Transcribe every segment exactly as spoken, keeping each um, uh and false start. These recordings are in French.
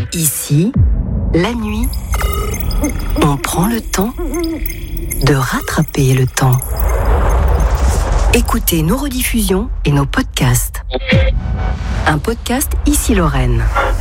Ici, la nuit, on prend le temps de rattraper le temps. Écoutez nos rediffusions et nos podcasts. Un podcast Ici Lorraine.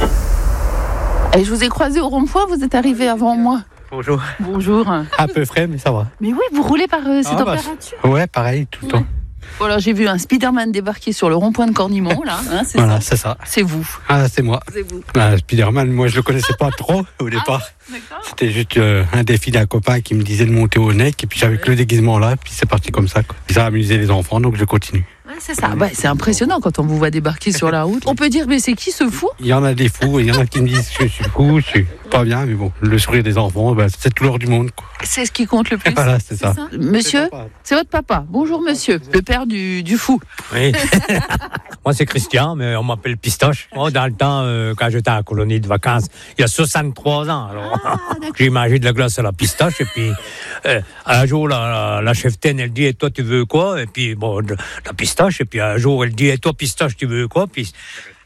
Et je vous ai croisé au rond-point, vous êtes arrivé avant moi. Bonjour. Bonjour. Un peu frais, mais ça va. Mais oui, vous roulez par euh, ces Ah, bah, températures. Ouais, pareil, tout le Ouais. temps. Voilà, j'ai vu un Spider-Man débarquer sur le rond-point de Cornimont, là. Hein, c'est Voilà, ça. c'est ça. C'est vous. Ah, c'est moi. C'est vous. Ah, Spider-Man, moi, je le connaissais pas trop au départ. D'accord. C'était juste euh, un défi d'un copain qui me disait de monter au nec, et puis j'avais que le déguisement là, et puis c'est parti comme ça, quoi. Ça a amusé les enfants, donc je continue. Ouais, c'est ça. Ouais, c'est impressionnant quand on vous voit débarquer sur la route. On peut dire, mais c'est qui ce fou? Il y en a des fous, et il y en a qui me disent que je suis fou, je suis pas bien, mais bon, le sourire des enfants, ben, c'est tout l'or du monde, quoi. C'est ce qui compte le plus. Voilà, c'est ça. Monsieur, c'est votre papa. Bonjour monsieur, le père du, du fou. Oui. Moi, c'est Christian, mais on m'appelle Pistache. Moi, dans le temps, euh, quand j'étais à la colonie de vacances, il y a soixante-trois ans, alors, Ah, j'ai mangé de la glace à la pistache, et puis, euh, un jour, la, la, la cheftaine, elle dit, et toi, tu veux quoi? Et puis, bon, de, la pistache, et puis un jour, elle dit, et toi, Pistache, tu veux quoi? Puis,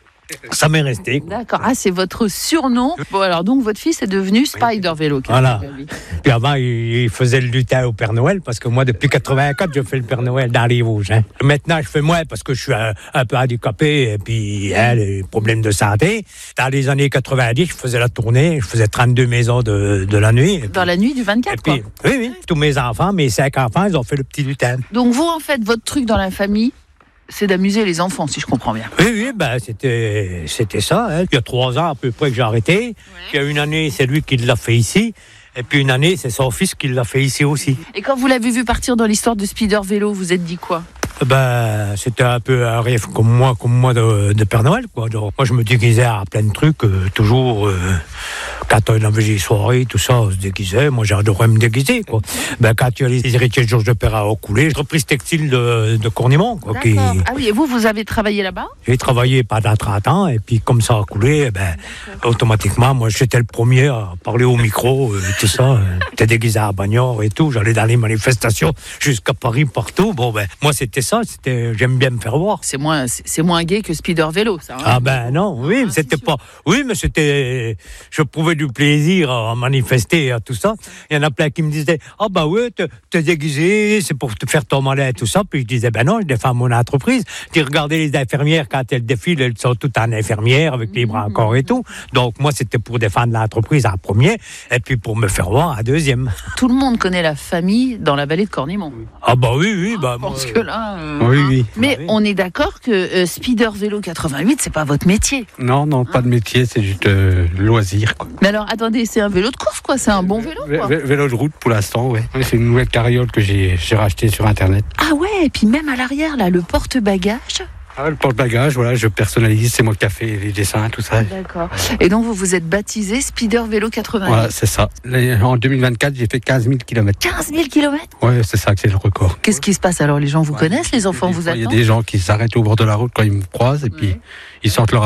ça m'est resté. D'accord. Ah, c'est votre surnom. Bon, alors donc votre fils est devenu Spider Vélo. Voilà. Puis avant, il, il faisait le lutin au Père Noël, parce que moi, depuis quatre-vingt-quatre, je fais le Père Noël dans les Vosges. Hein. Maintenant, je fais moins parce que je suis un, un peu handicapé, et puis hein, les problèmes de santé. Dans les années quatre-vingt-dix, je faisais la tournée, je faisais trente-deux maisons de, de la nuit. Dans la nuit du vingt-quatre, Et puis, quoi. oui, oui, tous mes enfants, mes cinq enfants, ils ont fait le petit lutin. Donc vous, en fait, votre truc dans la famille, c'est d'amuser les enfants, si je comprends bien. Oui, oui, ben c'était, c'était ça. Hein. Il y a trois ans à peu près que j'ai arrêté. Puis il y a une année, c'est lui qui l'a fait ici. Et puis une année, c'est son fils qui l'a fait ici aussi. Et quand vous l'avez vu partir dans l'histoire de Spider Vélo, vous êtes dit quoi? Ben, c'était un peu un rêve comme moi, comme moi de, de Père Noël, quoi. Donc, moi, je me déguisais à plein de trucs, euh, toujours. Euh, quand on avait des soirées, tout ça, on se déguisait. Moi, j'adorais me déguiser, quoi. Ben, quand il y a les héritiers de Georges de Perra au coulé, entreprise textile de, de Cornimont, quoi. Qui, D'accord. Ah oui, et vous, vous avez travaillé là-bas? j'ai travaillé pendant trente ans, et puis comme ça a coulé, ben, automatiquement, moi, j'étais le premier à parler au micro, euh, tout ça. Euh, j'étais déguisé à Bagnères et tout. J'allais dans les manifestations jusqu'à Paris, partout. Bon, ben, moi, c'était ça. C'était, j'aime bien me faire voir. C'est moins, c'est, c'est moins gai que Spider Vélo, ça. Hein. Ah ben non, oui, Ah, c'était c'est pas... Oui, mais c'était... Je prouvais du plaisir à manifester, à tout ça. Il y en a plein qui me disaient « Ah ben oui, t'es, t'es déguisé, c'est pour te faire ton malin et tout ça. » Puis je disais « Ben non, je défends mon entreprise. » Puis regardez les infirmières, quand elles défilent, elles sont toutes en infirmière, avec les bras en corps et tout. Donc moi, c'était pour défendre l'entreprise en premier, et puis pour me faire voir en deuxième. Tout le monde connaît la famille dans la vallée de Cornimont. Ah ben oui, oui. Ben, Je pense moi, que là... euh, Oui, oui. Mais Ah oui. on est d'accord que euh, Spider Vélo quatre-vingt-huit, c'est pas votre métier. Non, non, pas de métier, c'est juste euh, loisir, quoi. Mais alors, attendez, c'est un vélo de course, quoi. C'est un bon vélo, Vé- quoi. vé- Vélo de route pour l'instant, ouais. C'est une nouvelle carriole que j'ai, j'ai rachetée sur Internet. Ah ouais, et puis même à l'arrière, là, le porte-bagages. Ah, le porte-bagages, voilà, je personnalise, c'est moi qui a fait les dessins, tout ça. D'accord. Et donc, vous vous êtes baptisé Spider Vélo quatre-vingt-huit. Voilà, c'est ça. Là, en deux mille vingt-quatre, j'ai fait quinze mille kilomètres. quinze mille kilomètres. Ouais, c'est ça que c'est le record. Qu'est-ce qui se passe alors? Les gens vous connaissent, les enfants vous Il y a attendent? des gens qui s'arrêtent au bord de la route quand ils me croisent, et puis ils sortent leur